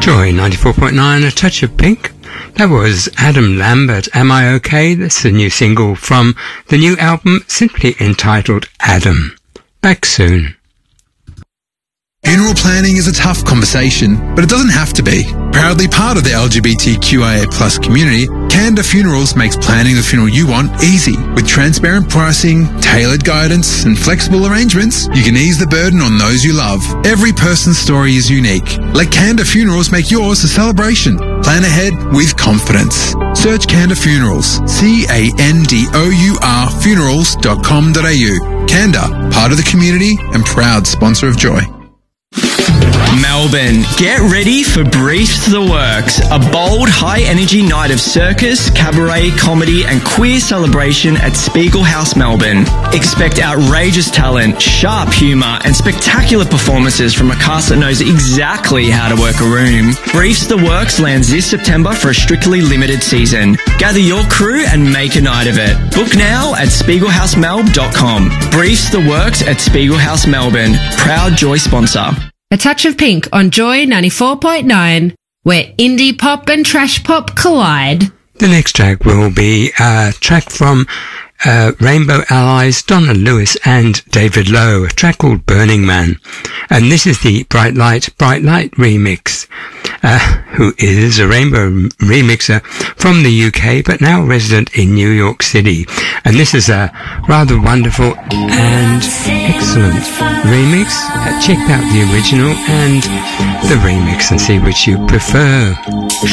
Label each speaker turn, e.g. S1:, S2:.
S1: Joy 94.9, A Touch of Pink. That was Adam Lambert, Am I OK? That's the new single from the new album, simply entitled Adam. Back soon.
S2: Funeral planning is a tough conversation, but it doesn't have to be. Proudly part of the LGBTQIA+ community, Canada Funerals makes planning the funeral you want easy. With transparent pricing, tailored guidance, and flexible arrangements, you can ease the burden on those you love. Every person's story is unique. Let Canada Funerals make yours a celebration. Plan ahead with confidence. Search Canada Funerals. CANDOUR funerals.com.au. Canada, part of the community and proud sponsor of Joy.
S3: Melbourne, get ready for Briefs the Works, a bold, high-energy night of circus, cabaret, comedy and queer celebration at Spiegel House, Melbourne. Expect outrageous talent, sharp humour and spectacular performances from a cast that knows exactly how to work a room. Briefs the Works lands this September for a strictly limited season. Gather your crew and make a night of it. Book now at spiegelhousemelb.com. Briefs the Works at Spiegel House, Melbourne. Proud Joy sponsor.
S4: A Touch of Pink on Joy 94.9, where indie pop and trash pop collide.
S1: The next track will be a track from Rainbow Allies, Donna Lewis and David Lowe, a track called Burning Man. And this is the Bright Light remix, who is a Rainbow remixer from the UK, but now resident in New York City. And this is a rather wonderful and excellent remix. Check out the original and the remix and see which you prefer.